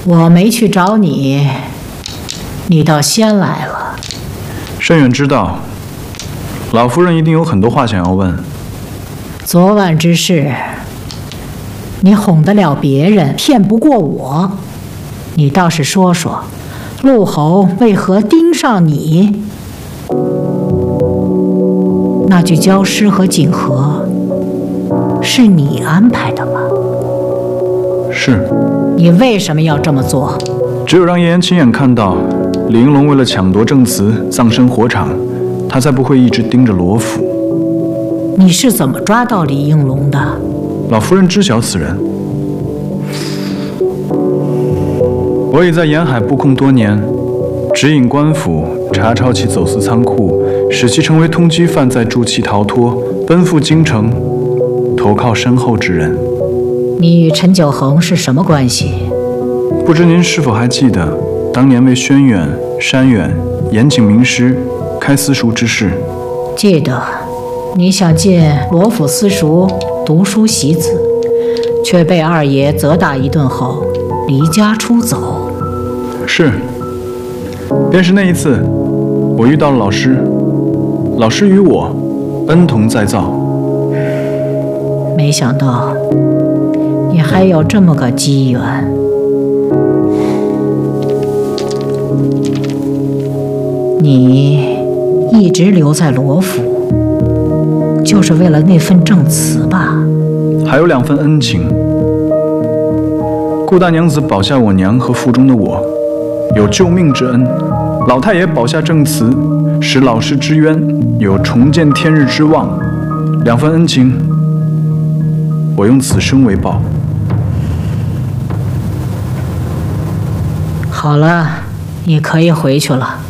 我没去找你，你倒先来了。 深远知道，老夫人一定有很多话想要问。 昨晚之事，你哄得了别人，骗不过我。你倒是说说，陆侯为何盯上你？那具焦尸和锦盒，是你安排的吗？ 是。 你为什么要这么做？ 只有让叶言亲眼看到李应龙为了抢夺证词葬身火场，他才不会一直盯着罗府。 你是怎么抓到李应龙的？ 老夫人知晓此人。我已在沿海布控多年，指引官府查抄其走私仓库，使其成为通缉犯，再助其逃脱，奔赴京城，投靠身后之人。 你与陈九恒是什么关系？ 不知您是否还记得当年为轩远、山远严请名师开私塾之事？ 记得。你想进罗府私塾读书习字，却被二爷责打一顿后离家出走。 是。便是那一次，我遇到了老师，老师与我恩同再造。 没想到你还有这么个机缘。你一直留在罗府，就是为了那份证词吧？ 还有2份恩情。顾大娘子保下我娘和腹中的我，有救命之恩；老太爷保下证词，使老师之冤，有重见天日之望。2份恩情，我用此生为报。 好了，你可以回去了。